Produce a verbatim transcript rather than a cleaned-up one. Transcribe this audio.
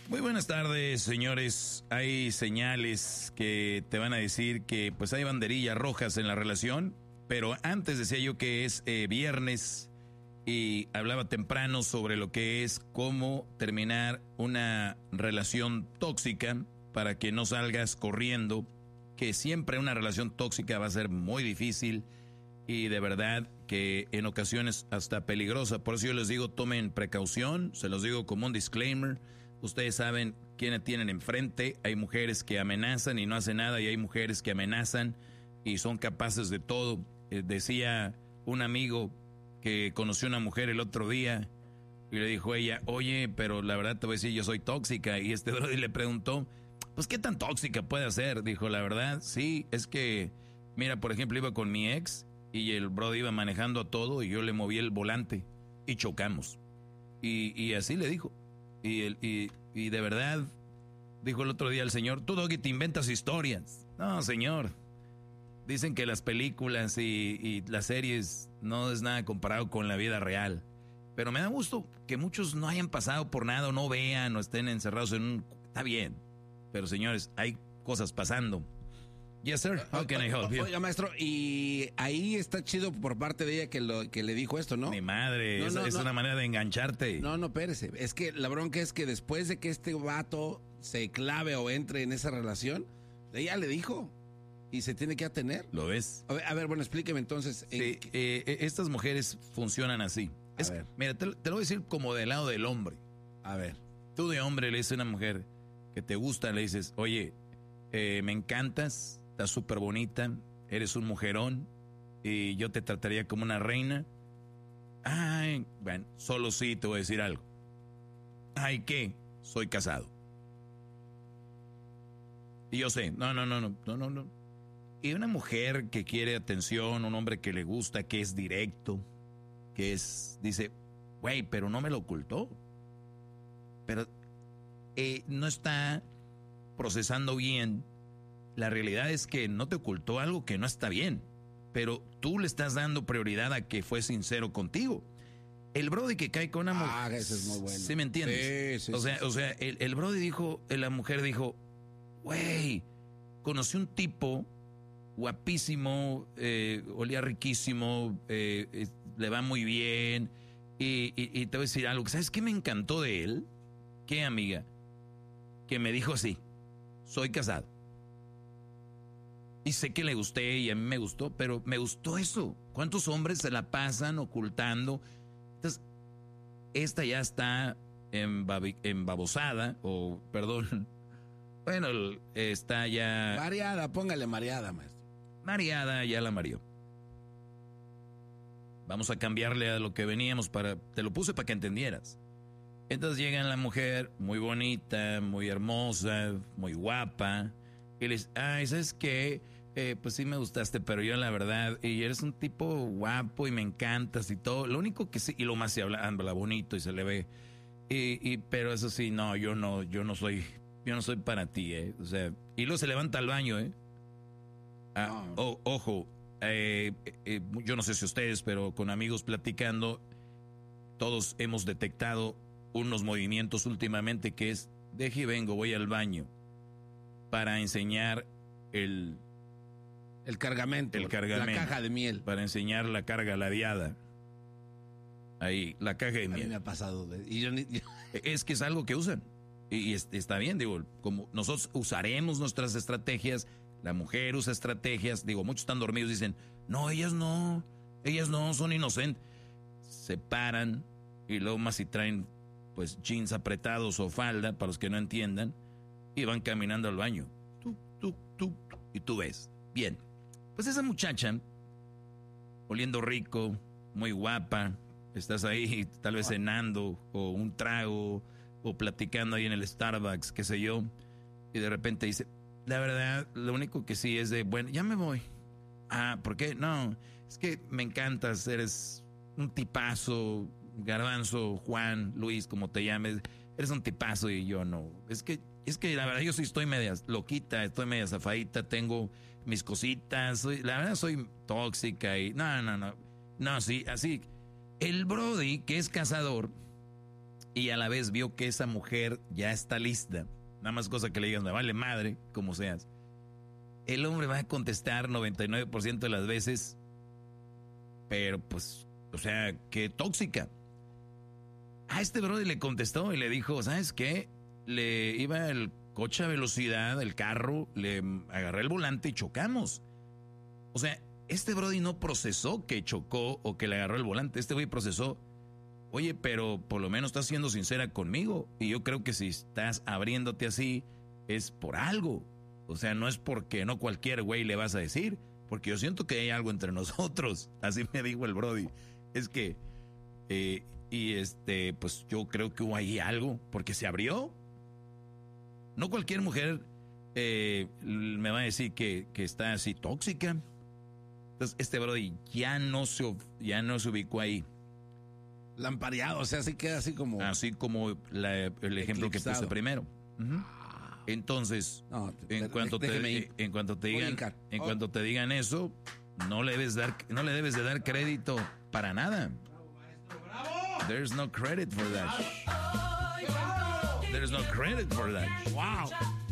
Muy buenas tardes, señores. Hay señales que te van a decir que pues hay banderillas rojas en la relación, pero antes decía yo que es eh, viernes y hablaba temprano sobre lo que es cómo terminar una relación tóxica para que no salgas corriendo, que siempre una relación tóxica va a ser muy difícil y de verdad que en ocasiones hasta peligrosa. Por eso yo les digo, tomen precaución, se los digo como un disclaimer. Ustedes saben quiénes tienen enfrente. Hay mujeres que amenazan y no hacen nada, y hay mujeres que amenazan y son capaces de todo. Eh, decía un amigo que conoció una mujer el otro día y le dijo ella, oye, pero la verdad te voy a decir, yo soy tóxica. Y este brody le preguntó, pues ¿qué tan tóxica puede ser? Dijo, la verdad, sí, es que, mira, por ejemplo, iba con mi ex y el brody iba manejando a todo y yo le moví el volante y chocamos. Y, y así le dijo. Y, el, y, y de verdad, dijo el otro día el señor, tú, Doggy, te inventas historias. No, señor. Dicen que las películas y, y las series no es nada comparado con la vida real. Pero me da gusto que muchos no hayan pasado por nada, o no vean, o estén encerrados en un... Está bien. Pero, señores, hay cosas pasando. Yes, sir. How can I help you? Oiga, maestro, y ahí está chido por parte de ella que, lo, que le dijo esto, ¿no? Mi madre, no, es, no, es no. una manera de engancharte. No, no, espérese. Es que la bronca es que después de que este vato se clave o entre en esa relación, ella le dijo y se tiene que atener. ¿Lo ves? A ver, a ver bueno, explíqueme entonces. Sí, en... eh, estas mujeres funcionan así. A Es, ver. Mira, te, te lo voy a decir como del lado del hombre. A ver. Tú de hombre le dices a una mujer que te gusta, le dices, oye, eh, me encantas, estás súper bonita, eres un mujerón y yo te trataría como una reina. Ay, bueno, solo sí te voy a decir algo. Ay, ¿qué? Soy casado. Y yo sé, no, no, no, no, no, no, no. Y una mujer que quiere atención, un hombre que le gusta, que es directo, que es, dice, güey, pero no me lo ocultó. Pero eh, no está procesando bien. La realidad es que no te ocultó algo que no está bien, pero tú le estás dando prioridad a que fue sincero contigo. El brody que cae con una mujer... Ah, ese es muy bueno. ¿Sí me entiendes? Sí, sí, o sea, sí, o sea el, el brody dijo, la mujer dijo, güey, conocí un tipo guapísimo, eh, olía riquísimo, eh, eh, le va muy bien, y, y, y te voy a decir algo, ¿sabes qué me encantó de él? ¿Qué, amiga? Que me dijo así, soy casado. Y sé que le gusté y a mí me gustó, pero me gustó eso. ¿Cuántos hombres se la pasan ocultando? Entonces, esta ya está embabosada, o perdón, bueno, está ya... Mareada, póngale mareada, maestro. Mareada, ya la mareó. Vamos a cambiarle a lo que veníamos para... Te lo puse para que entendieras. Entonces llega la mujer, muy bonita, muy hermosa, muy guapa, y les, ay, ¿sabes qué? Eh, pues sí me gustaste, pero yo la verdad, y eres un tipo guapo y me encantas y todo. Lo único que sí, y lo más se habla, habla bonito y se le ve. Y, y, pero eso sí, no, yo no, yo no soy, yo no soy para ti, eh. O sea, y luego se levanta al baño, eh. Ah, No. oh, ojo, eh, eh, yo no sé si ustedes, pero con amigos platicando, todos hemos detectado unos movimientos últimamente que es, deje y vengo, voy al baño para enseñar el... El cargamento. El cargamento. La caja de miel. Para enseñar la carga ladeada. Ahí, la caja de A miel. mí me ha pasado. De, y yo ni, yo... Es que es algo que usan. Y, y está bien, digo, como nosotros usaremos nuestras estrategias, la mujer usa estrategias, digo, muchos están dormidos y dicen, no, ellas no, ellas no, son inocentes. Se paran y luego más si traen pues jeans apretados o falda, para los que no entiendan, y van caminando al baño. Tú, tú, tú, y tú ves. Bien, pues esa muchacha, oliendo rico, muy guapa, estás ahí tal vez cenando, o un trago, o platicando ahí en el Starbucks, qué sé yo, y de repente dice, la verdad, lo único que sí es de, bueno, ya me voy. Ah, ¿por qué? No, es que me encantas, eres un tipazo, Garbanzo, Juan, Luis, como te llames, eres un tipazo y yo no. Es que, es que la verdad yo sí estoy media loquita, estoy media zafadita, tengo mis cositas, soy, la verdad soy tóxica y no, no, no, no, sí, así. El Brody, que es cazador y a la vez vio que esa mujer ya está lista, nada más cosa que le digas, me vale madre, como seas, el hombre va a contestar noventa y nueve por ciento de las veces, pero pues, o sea, qué tóxica. A este brother le contestó y le dijo, ¿sabes qué? Le iba el coche a velocidad, el carro, le agarré el volante y chocamos. O sea, este brody no procesó que chocó o que le agarró el volante. Este güey procesó, oye, pero por lo menos estás siendo sincera conmigo. Y yo creo que si estás abriéndote así, es por algo. O sea, no es porque no cualquier güey le vas a decir, porque yo siento que hay algo entre nosotros. Así me dijo el brody. Es que, eh, y este, pues yo creo que hubo ahí algo, porque se abrió. No cualquier mujer eh, me va a decir que, que está así tóxica. Entonces, este brody ya no se, ya no se ubicó ahí. Lampareado, o sea, así queda así como... Así como la, el ejemplo que puse primero. Uh-huh. Entonces, no, en, de, cuanto te, en cuanto te digan, en oh. cuanto te digan eso, no le debes dar, no le debes de dar crédito para nada. Bravo, maestro, bravo. There's no credit for that. There's no credit for that. Wow.